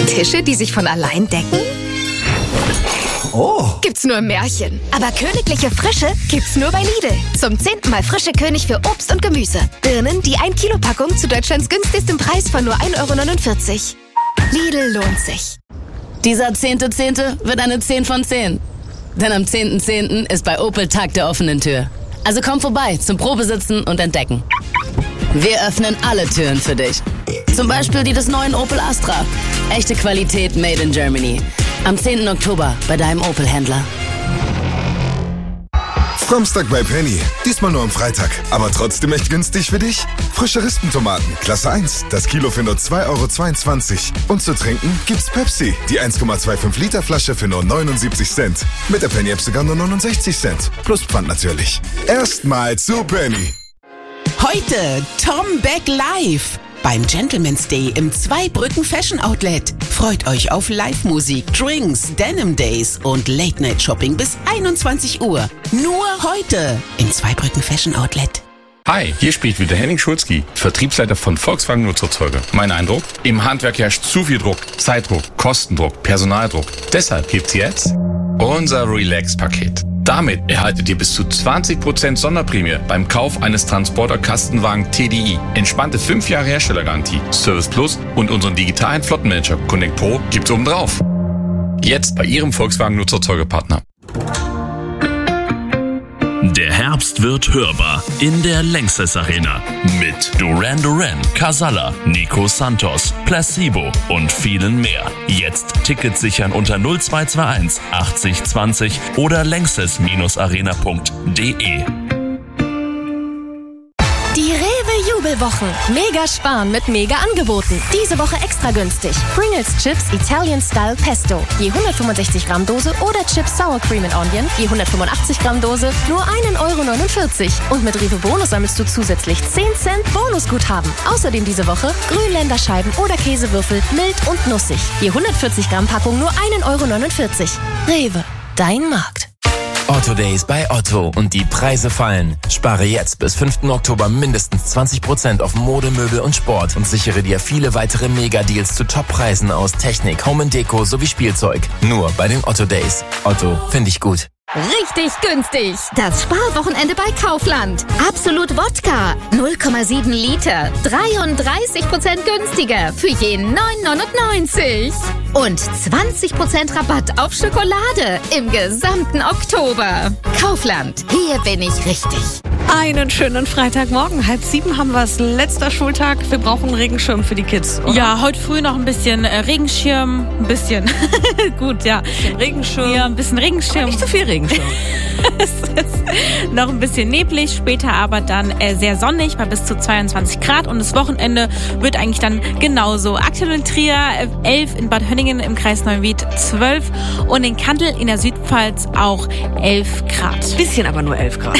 Tische, die sich von allein decken? Oh. Gibt's nur im Märchen. Aber königliche Frische gibt's nur bei Lidl. Zum 10. Mal frische König für Obst und Gemüse. Birnen, die 1 Kilo Packung zu Deutschlands günstigstem Preis von nur 1,49 €. Lidl lohnt sich. Dieser 10.10. wird eine 10 von 10. Denn am 10.10. ist bei Opel Tag der offenen Tür. Also komm vorbei zum Probesitzen und Entdecken. Wir öffnen alle Türen für dich. Zum Beispiel die des neuen Opel Astra. Echte Qualität made in Germany. Am 10. Oktober bei deinem Opel-Händler. Samstag bei Penny. Diesmal nur am Freitag. Aber trotzdem echt günstig für dich? Frische Rispentomaten, Klasse 1. Das Kilo für nur 2,22 €. Und zu trinken gibt's Pepsi. Die 1,25 Liter Flasche für nur 79 Cent. Mit der Penny-App sogar nur 69 Cent. Plus Pfand natürlich. Erstmal zu Penny. Heute Tom Beck live beim Gentleman's Day im Zweibrücken Fashion Outlet. Freut euch auf Live-Musik, Drinks, Denim Days und Late-Night-Shopping bis 21 Uhr. Nur heute im Zweibrücken Fashion Outlet. Hi, hier spricht wieder Henning Schulzki, Vertriebsleiter von Volkswagen Nutzerzeuge. Mein Eindruck? Im Handwerk herrscht zu viel Druck, Zeitdruck, Kostendruck, Personaldruck. Deshalb gibt's jetzt unser Relax-Paket. Damit erhaltet ihr bis zu 20% Sonderprämie beim Kauf eines Transporter-Kastenwagen TDI. Entspannte 5 Jahre Herstellergarantie, Service Plus und unseren digitalen Flottenmanager Connect Pro gibt's obendrauf. Jetzt bei Ihrem Volkswagen Nutzerzeugepartner. Der Herbst wird hörbar in der Lanxess Arena mit Duran Duran, Casalla, Nico Santos, Placebo und vielen mehr. Jetzt Tickets sichern unter 0221 80 20 oder lanxess-arena.de. Die Rewe-Jubelwochen. Mega sparen mit Mega-Angeboten. Diese Woche extra günstig. Pringles Chips Italian Style Pesto. Je 165 Gramm Dose oder Chips Sour Cream and Onion. Je 185 Gramm Dose. Nur 1,49 €. Und mit Rewe Bonus sammelst du zusätzlich 10 Cent Bonusguthaben. Außerdem diese Woche Grünländerscheiben oder Käsewürfel. Mild und nussig. Je 140 Gramm Packung nur 1,49 €. Rewe. Dein Markt. Otto Days bei Otto und die Preise fallen. Spare jetzt bis 5. Oktober mindestens 20% auf Mode, Möbel und Sport und sichere dir viele weitere Mega-Deals zu Top-Preisen aus Technik, Home & Deko sowie Spielzeug. Nur bei den Otto Days. Otto, finde ich gut. Richtig günstig. Das Sparwochenende bei Kaufland. Absolut Wodka. 0,7 Liter. 33% günstiger. Für je 9,99 €. Und 20% Rabatt auf Schokolade im gesamten Oktober. Kaufland. Hier bin ich richtig. Einen schönen Freitagmorgen. 6:30 haben wir es. Letzter Schultag. Wir brauchen einen Regenschirm für die Kids, oder? Ja, heute früh noch ein bisschen Regenschirm. Ein bisschen. Gut, ja. Ein bisschen Regenschirm. Ja, ein bisschen Regenschirm. Aber nicht so viel Regenschirm. Es ist noch ein bisschen neblig, später aber dann sehr sonnig bei bis zu 22 Grad. Und das Wochenende wird eigentlich dann genauso. Aktuell in Trier 11, in Bad Hönningen im Kreis Neuwied 12 und in Kandel in der Südpfalz auch 11 Grad. Bisschen, aber nur 11 Grad.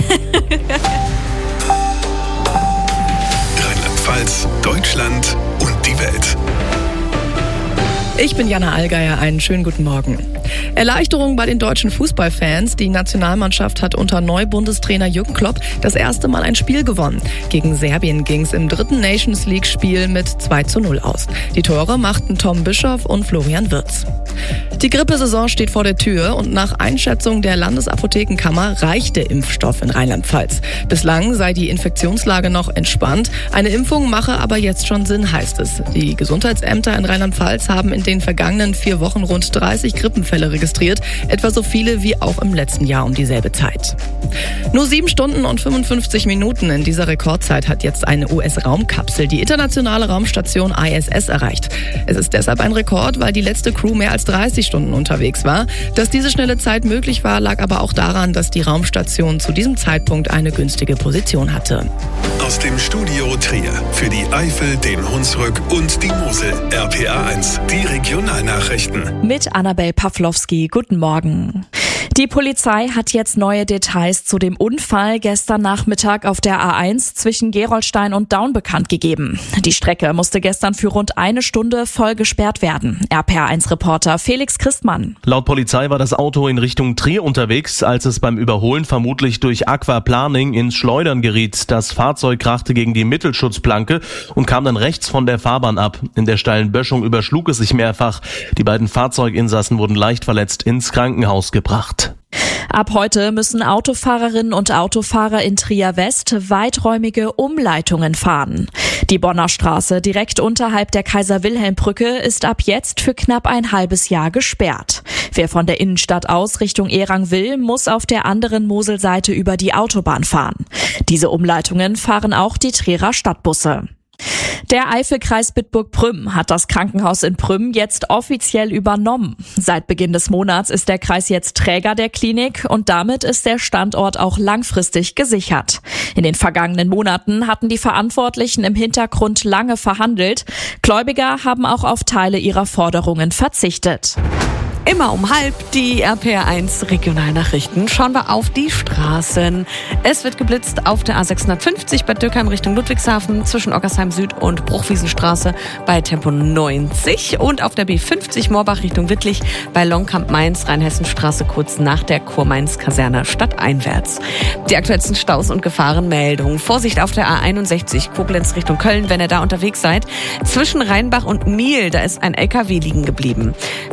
Rheinland-Pfalz, Deutschland und die Welt. Ich bin Jana Allgeier, einen schönen guten Morgen. Erleichterung bei den deutschen Fußballfans. Die Nationalmannschaft hat unter Neubundestrainer Jürgen Klopp das erste Mal ein Spiel gewonnen. Gegen Serbien ging es im 3. Nations League-Spiel mit 2:0 aus. Die Tore machten Tom Bischoff und Florian Wirtz. Die Grippesaison steht vor der Tür und nach Einschätzung der Landesapothekenkammer reicht der Impfstoff in Rheinland-Pfalz. Bislang sei die Infektionslage noch entspannt. Eine Impfung mache aber jetzt schon Sinn, heißt es. Die Gesundheitsämter in Rheinland-Pfalz haben in den vergangenen 4 Wochen rund 30 Grippenfälle registriert, etwa so viele wie auch im letzten Jahr um dieselbe Zeit. Nur 7 Stunden und 55 Minuten in dieser Rekordzeit hat jetzt eine US-Raumkapsel die internationale Raumstation ISS erreicht. Es ist deshalb ein Rekord, weil die letzte Crew mehr als 30 Stunden unterwegs war. Dass diese schnelle Zeit möglich war, lag aber auch daran, dass die Raumstation zu diesem Zeitpunkt eine günstige Position hatte. Aus dem Studio Trier für die Eifel, den Hunsrück und die Mosel. RPA 1, die Regionalnachrichten. Mit Annabel Pawlowski. Guten Morgen. Die Polizei hat jetzt neue Details zu dem Unfall gestern Nachmittag auf der A1 zwischen Gerolstein und Daun bekannt gegeben. Die Strecke musste gestern für rund eine Stunde voll gesperrt werden. RPR1-Reporter Felix Christmann. Laut Polizei war das Auto in Richtung Trier unterwegs, als es beim Überholen vermutlich durch Aquaplaning ins Schleudern geriet. Das Fahrzeug krachte gegen die Mittelschutzplanke und kam dann rechts von der Fahrbahn ab. In der steilen Böschung überschlug es sich mehrfach. Die beiden Fahrzeuginsassen wurden leicht verletzt ins Krankenhaus gebracht. Ab heute müssen Autofahrerinnen und Autofahrer in Trier West weiträumige Umleitungen fahren. Die Bonner Straße direkt unterhalb der Kaiser-Wilhelm-Brücke ist ab jetzt für knapp ein halbes Jahr gesperrt. Wer von der Innenstadt aus Richtung Erang will, muss auf der anderen Moselseite über die Autobahn fahren. Diese Umleitungen fahren auch die Trierer Stadtbusse. Der Eifelkreis Bitburg-Prüm hat das Krankenhaus in Prüm jetzt offiziell übernommen. Seit Beginn des Monats ist der Kreis jetzt Träger der Klinik und damit ist der Standort auch langfristig gesichert. In den vergangenen Monaten hatten die Verantwortlichen im Hintergrund lange verhandelt. Gläubiger haben auch auf Teile ihrer Forderungen verzichtet. Immer um 12:30 die RPR1 Regionalnachrichten. Schauen wir auf die Straßen. Es wird geblitzt auf der A650 bei Dürkheim Richtung Ludwigshafen zwischen Ockersheim Süd und Bruchwiesenstraße bei Tempo 90 und auf der B50 Moorbach Richtung Wittlich bei Longkamp-Mainz Rheinhessenstraße kurz nach der Kurmainz-Kaserne stadteinwärts. Die aktuellsten Staus und Gefahrenmeldungen. Vorsicht auf der A61 Koblenz Richtung Köln, wenn ihr da unterwegs seid. Zwischen Rheinbach und Miel, da ist ein LKW liegen geblieben.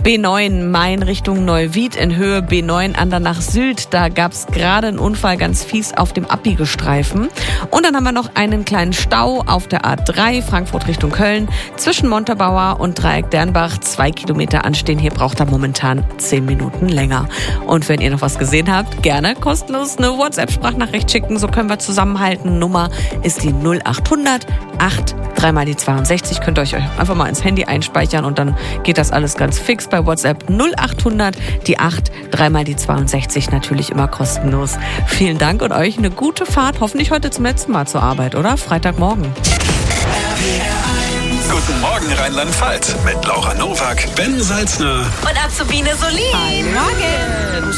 B9 Main Richtung Neuwied in Höhe B9 Andernach Süd. Da gab es gerade einen Unfall ganz fies auf dem Abbiegestreifen. Und dann haben wir noch einen kleinen Stau auf der A3 Frankfurt Richtung Köln zwischen Montabaur und Dreieck Dernbach. 2 Kilometer anstehen. Hier braucht er momentan 10 Minuten länger. Und wenn ihr noch was gesehen habt, gerne kostenlos eine WhatsApp-Sprachnachricht schicken. So können wir zusammenhalten. Nummer ist die 0800 8 3 mal die 62. Könnt ihr euch einfach mal ins Handy einspeichern und dann geht das alles ganz fix bei WhatsApp 0800 die 8 3 mal die 62. Natürlich immer kostenlos. Vielen Dank und euch eine gute Fahrt. Hoffentlich heute zum letzten Mal zur Arbeit, oder? Freitagmorgen. Guten Morgen Rheinland-Pfalz mit Laura Nowak, Ben Salzner Und Azubine Solin. Morgen.